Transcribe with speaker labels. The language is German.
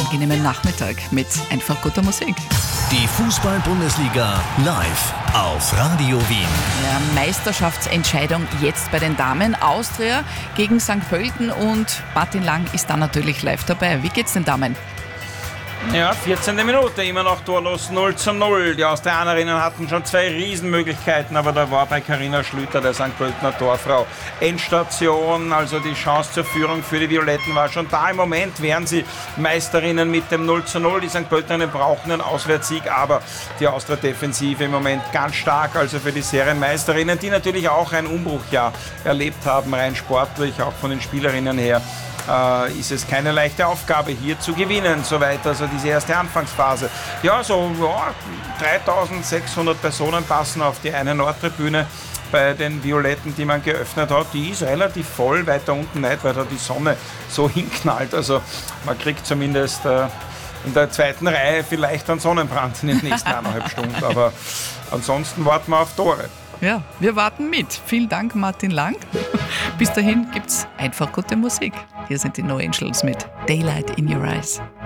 Speaker 1: angenehmen Nachmittag mit einfach guter Musik.
Speaker 2: Die Fußball-Bundesliga live auf Radio Wien.
Speaker 1: Ja, Meisterschaftsentscheidung jetzt bei den Damen. Austria gegen St. Pölten und Martin Lang ist da natürlich live dabei. Wie geht's den Damen?
Speaker 3: Ja, 14. Minute, immer noch torlos 0:0. Die Austrianerinnen hatten schon 2 Riesenmöglichkeiten, aber da war bei Carina Schlüter, der St. Pöltener Torfrau, Endstation, also die Chance zur Führung für die Violetten war schon da. Im Moment wären sie Meisterinnen mit dem 0:0. Die St. Pöltenerinnen brauchen einen Auswärtssieg, aber die Austria-Defensive im Moment ganz stark, also für die Serienmeisterinnen, die natürlich auch ein Umbruchjahr erlebt haben, rein sportlich, auch von den Spielerinnen her. Ist es keine leichte Aufgabe, hier zu gewinnen, soweit also diese erste Anfangsphase. Ja, 3600 Personen passen auf die eine Nordtribüne bei den Violetten, die man geöffnet hat. Die ist relativ voll, weiter unten nicht, weil da die Sonne so hinknallt. Also man kriegt zumindest in der zweiten Reihe vielleicht einen Sonnenbrand in den nächsten 1,5 Stunden, aber ansonsten warten wir auf Tore.
Speaker 1: Ja, wir warten mit. Vielen Dank, Martin Lang. Bis dahin gibt's einfach gute Musik. Hier sind die No Angels mit Daylight in Your Eyes.